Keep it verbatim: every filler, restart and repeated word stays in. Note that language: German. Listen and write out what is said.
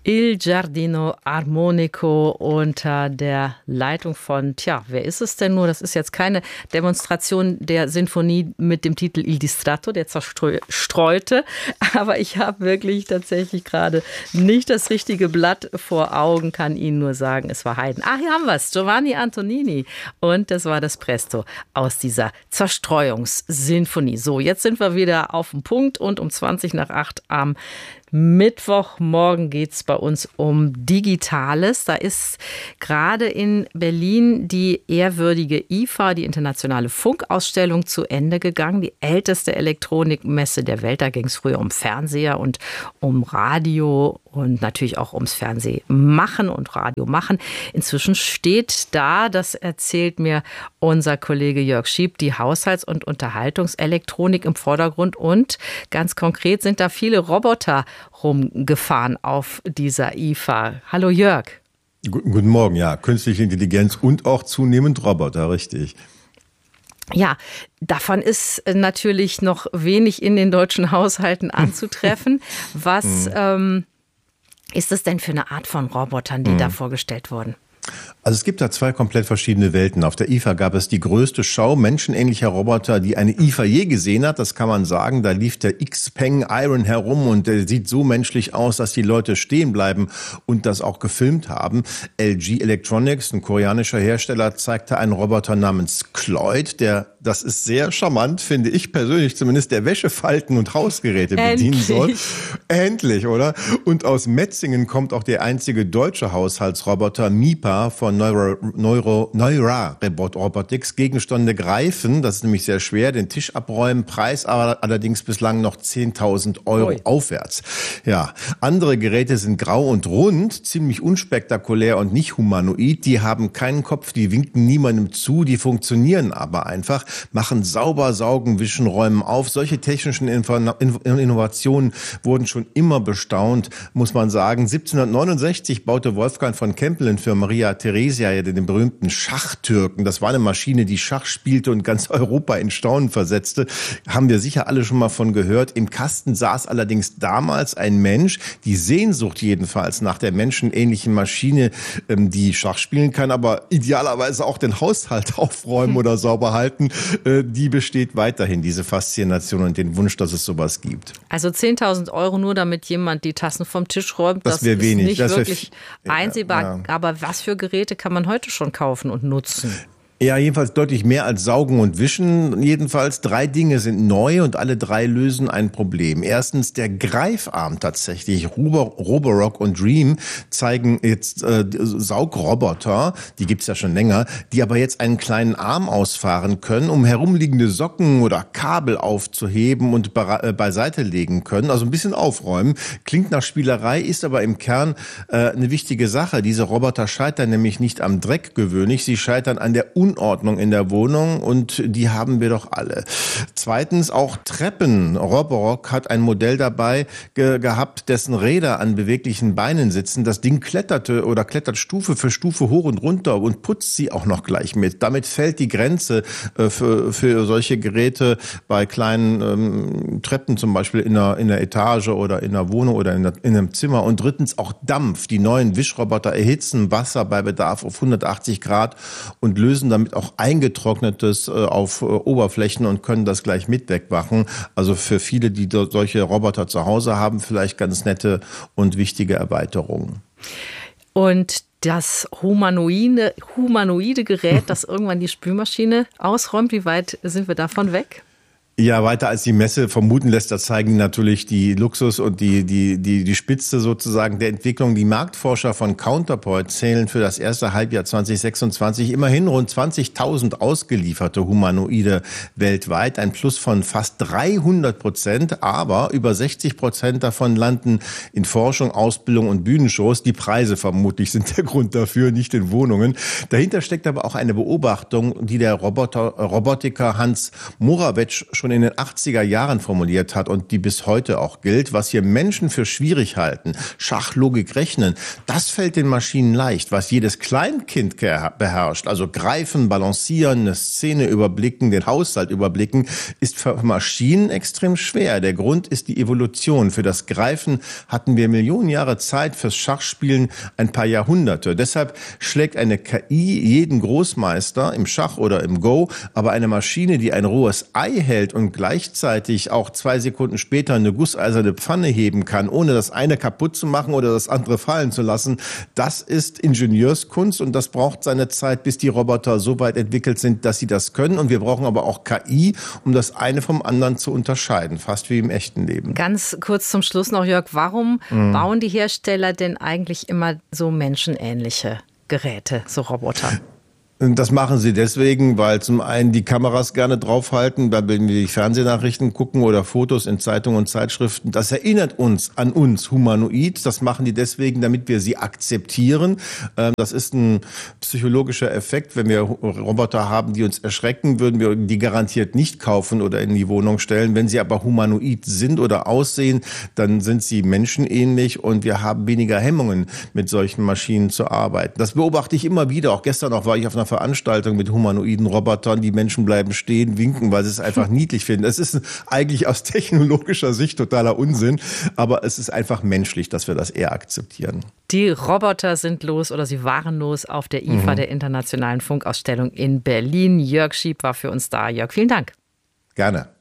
Il Giardino Armonico unter der Leitung von, tja, wer ist es denn nur? Das ist jetzt keine Demonstration der Sinfonie mit dem Titel Il Distratto, der Zerstreute, aber ich habe wirklich tatsächlich gerade nicht das richtige Blatt vor Augen, kann Ihnen nur sagen, es war Haydn. Ach, hier haben wir es, Giovanni Antonini, und das war das Presto aus dieser Zerstreuungssinfonie. So, jetzt sind wir wieder auf dem Punkt und um zwanzig nach acht am Mittwochmorgen geht es bei uns um Digitales. Da ist gerade in Berlin die ehrwürdige I F A, die Internationale Funkausstellung, zu Ende gegangen. Die älteste Elektronikmesse der Welt. Da ging es früher um Fernseher und um Radio und natürlich auch ums Fernsehmachen und Radio machen. Inzwischen steht da, das erzählt mir unser Kollege Jörg Schieb, die Haushalts- und Unterhaltungselektronik im Vordergrund. Und ganz konkret sind da viele Roboter rumgefahren auf dieser I F A. Hallo Jörg. Guten Morgen, ja. Künstliche Intelligenz und auch zunehmend Roboter, richtig. Ja, davon ist natürlich noch wenig in den deutschen Haushalten anzutreffen. Was ähm, ist das denn für eine Art von Robotern, die mhm. da vorgestellt wurden? Also es gibt da zwei komplett verschiedene Welten. Auf der I F A gab es die größte Schau menschenähnlicher Roboter, die eine I F A je gesehen hat. Das kann man sagen. Da lief der Xpeng Iron herum und der sieht so menschlich aus, dass die Leute stehen bleiben und das auch gefilmt haben. L G Electronics, ein koreanischer Hersteller, zeigte einen Roboter namens Cloyd, der, das ist sehr charmant, finde ich persönlich zumindest, der Wäschefalten und Hausgeräte bedienen Endlich. soll. Endlich, oder? Und aus Metzingen kommt auch der einzige deutsche Haushaltsroboter MIPA von Neuro, Neuro, Neura Robotics. Gegenstände greifen, das ist nämlich sehr schwer, den Tisch abräumen, Preis aber allerdings bislang noch zehntausend Euro Ui. aufwärts. Ja, andere Geräte sind grau und rund, ziemlich unspektakulär und nicht humanoid. Die haben keinen Kopf, die winken niemandem zu, die funktionieren aber einfach, machen sauber, saugen, wischen, räumen auf. Solche technischen Innovationen wurden schon immer bestaunt, muss man sagen. siebzehnhundertneunundsechzig baute Wolfgang von Kempelen für Maria Theresia, den berühmten Schachtürken. Das war eine Maschine, die Schach spielte und ganz Europa in Staunen versetzte. Haben wir sicher alle schon mal von gehört. Im Kasten saß allerdings damals ein Mensch. Die Sehnsucht jedenfalls nach der menschenähnlichen Maschine, die Schach spielen kann, aber idealerweise auch den Haushalt aufräumen oder sauber halten, die besteht weiterhin, diese Faszination und den Wunsch, dass es sowas gibt. Also zehntausend Euro nur, damit jemand die Tassen vom Tisch räumt, das, das ist wenig. nicht das wirklich wär, einsehbar. Ja. Aber was für Geräte kann man heute schon kaufen und nutzen? Ja, jedenfalls deutlich mehr als Saugen und Wischen. Jedenfalls drei Dinge sind neu und alle drei lösen ein Problem. Erstens der Greifarm tatsächlich. Robo, Roborock und Dream zeigen jetzt äh, Saugroboter, die gibt's ja schon länger, die aber jetzt einen kleinen Arm ausfahren können, um herumliegende Socken oder Kabel aufzuheben und be- äh, beiseite legen können. Also ein bisschen aufräumen. Klingt nach Spielerei, ist aber im Kern äh, eine wichtige Sache. Diese Roboter scheitern nämlich nicht am Dreck gewöhnlich, sie scheitern an der Unordnung in der Wohnung und die haben wir doch alle. Zweitens auch Treppen. Roborock hat ein Modell dabei ge- gehabt, dessen Räder an beweglichen Beinen sitzen. Das Ding kletterte oder klettert Stufe für Stufe hoch und runter und putzt sie auch noch gleich mit. Damit fällt die Grenze äh, für, für solche Geräte bei kleinen ähm, Treppen, zum Beispiel in einer, in einer Etage oder in einer Wohnung oder in, einer, in einem Zimmer. Und drittens auch Dampf. Die neuen Wischroboter erhitzen Wasser bei Bedarf auf hundertachtzig Grad und lösen damit auch eingetrocknetes äh, auf äh, Oberflächen und können das gleich mit wegwaschen. Also für viele, die do- solche Roboter zu Hause haben, vielleicht ganz nette und wichtige Erweiterungen. Und das humanoide, humanoide Gerät, das irgendwann die Spülmaschine ausräumt, wie weit sind wir davon weg? Ja, weiter als die Messe vermuten lässt, das zeigen natürlich die Luxus und die, die, die, die Spitze sozusagen der Entwicklung. Die Marktforscher von Counterpoint zählen für das erste Halbjahr zwanzig sechsundzwanzig immerhin rund zwanzigtausend ausgelieferte Humanoide weltweit. Ein Plus von fast dreihundert Prozent, aber über sechzig Prozent davon landen in Forschung, Ausbildung und Bühnenshows. Die Preise vermutlich sind der Grund dafür, nicht in Wohnungen. Dahinter steckt aber auch eine Beobachtung, die der Roboter, Robotiker Hans Morawetsch schon schon in den achtziger Jahren formuliert hat und die bis heute auch gilt, was hier Menschen für schwierig halten, Schach, Logik, Rechnen, das fällt den Maschinen leicht. Was jedes Kleinkind beherrscht, also greifen, balancieren, eine Szene überblicken, den Haushalt überblicken, ist für Maschinen extrem schwer. Der Grund ist die Evolution. Für das Greifen hatten wir Millionen Jahre Zeit, fürs Schachspielen ein paar Jahrhunderte. Deshalb schlägt eine K I jeden Großmeister im Schach oder im Go, aber eine Maschine, die ein rohes Ei hält und gleichzeitig auch zwei Sekunden später eine gusseiserne Pfanne heben kann, ohne das eine kaputt zu machen oder das andere fallen zu lassen, das ist Ingenieurskunst und das braucht seine Zeit, bis die Roboter so weit entwickelt sind, dass sie das können. Und wir brauchen aber auch K I, um das eine vom anderen zu unterscheiden, fast wie im echten Leben. Ganz kurz zum Schluss noch, Jörg, warum mhm. bauen die Hersteller denn eigentlich immer so menschenähnliche Geräte, so Roboter? Das machen sie deswegen, weil zum einen die Kameras gerne draufhalten, wenn wir die Fernsehnachrichten gucken oder Fotos in Zeitungen und Zeitschriften. Das erinnert uns an uns humanoid. Das machen die deswegen, damit wir sie akzeptieren. Das ist ein psychologischer Effekt. Wenn wir Roboter haben, die uns erschrecken, würden wir die garantiert nicht kaufen oder in die Wohnung stellen. Wenn sie aber humanoid sind oder aussehen, dann sind sie menschenähnlich und wir haben weniger Hemmungen, mit solchen Maschinen zu arbeiten. Das beobachte ich immer wieder. Auch gestern noch war ich auf einer Veranstaltung mit humanoiden Robotern. Die Menschen bleiben stehen, winken, weil sie es einfach niedlich finden. Es ist eigentlich aus technologischer Sicht totaler Unsinn, aber es ist einfach menschlich, dass wir das eher akzeptieren. Die Roboter sind los oder sie waren los auf der I F A, mhm. der Internationalen Funkausstellung in Berlin. Jörg Schieb war für uns da. Jörg, vielen Dank. Gerne.